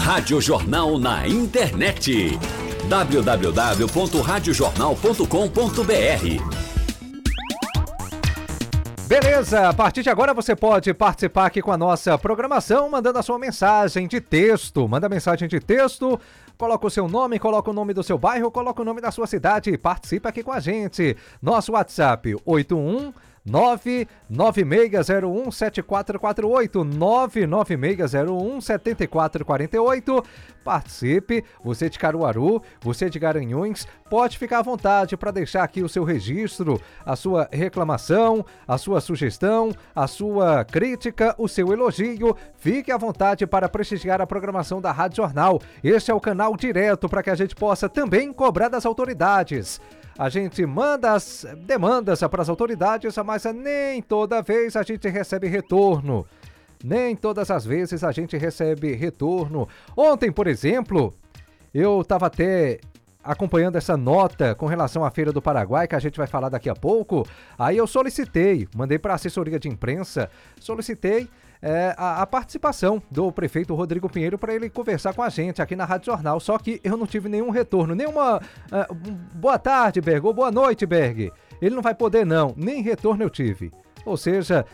Rádio Jornal na internet. www.radiojornal.com.br. Beleza, a partir de agora você pode participar aqui com a nossa programação, mandando a sua mensagem de texto. Manda mensagem de texto, coloca o seu nome, coloca o nome do seu bairro, coloca o nome da sua cidade e participa aqui com a gente. Nosso WhatsApp, 81996017448, 996017448. Participe, você de Caruaru, você de Garanhuns, pode ficar à vontade para deixar aqui o seu registro, a sua reclamação, a sua sugestão, a sua crítica, o seu elogio. Fique à vontade para prestigiar a programação da Rádio Jornal. Este é o canal direto para que a gente possa também cobrar das autoridades. A gente manda as demandas para as autoridades, mas nem toda vez a gente recebe retorno. Nem todas as vezes a gente recebe retorno. Ontem, por exemplo, eu estava até acompanhando essa nota com relação à Feira do Paraguai, que a gente vai falar daqui a pouco. Aí eu mandei para a assessoria de imprensa, solicitei a participação do prefeito Rodrigo Pinheiro para ele conversar com a gente aqui na Rádio Jornal. Só que eu não tive nenhum retorno, nenhuma boa tarde, Berg, ou boa noite, Berg. Ele não vai poder não, nem retorno eu tive. Ou seja,